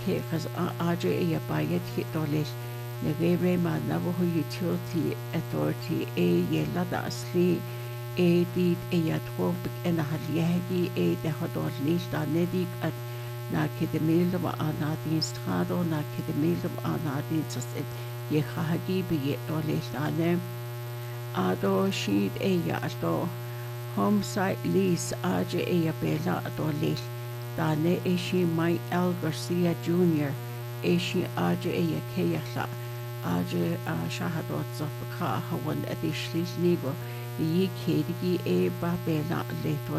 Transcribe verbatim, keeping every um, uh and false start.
Cechas Audrey a Bayet hit Dolish, the Gabrema Navajo Utility Authority A Yelada Sli, A did a Yatwopic and a Haliagi, A the Hodor Lista Nedig at Nakidemildum Anadin Strado, Nakidemildum Anadin Sasset, Yehagi be Dolish Dane, Ado Sheet A Yato, Home site lease Audrey a Bella Dolish. Dane Eshi Mike L. Garcia Junior Eshi Aja Eya Kayakla Aja Shahadot Zafaka Hawan Adishlis Nigo Yi Kedigi E Babela Leto